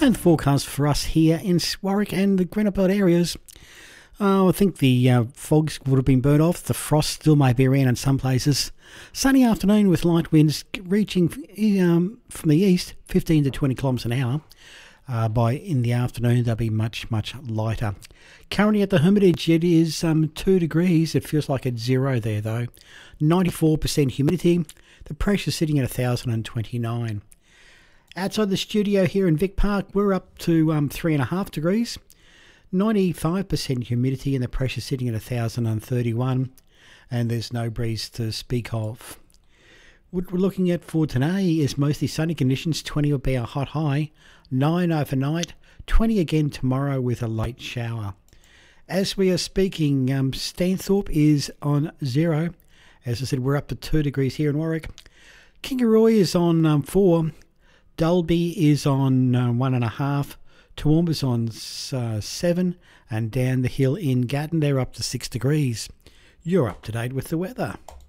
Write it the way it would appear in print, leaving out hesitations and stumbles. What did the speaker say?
And the forecast for us here in Warwick and the Greenock Belt areas. I think the fogs would have been burnt off. The frost still may be around in some places. Sunny afternoon with light winds reaching from the east 15 to 20 kilometres an hour. By in the afternoon they'll be much lighter. Currently at the Hermitage it is 2 degrees. It feels like it's 0 there though. 94% humidity. The pressure sitting at 1029. Outside the studio here in Vic Park we're up to 3.5 degrees. 95% humidity and the pressure sitting at 1031, and there's no breeze to speak of. What we're looking at for today is mostly sunny conditions. 20 will be a hot high, 9 overnight, 20 again tomorrow with a late shower. As we are speaking, Stanthorpe is on 0. As I said, we're up to 2 degrees here in Warwick. Kingaroy is on 4. Dalby is on 1.5. Toowoomba's on 7, and down the hill in Gatton they're up to 6 degrees. You're up to date with the weather.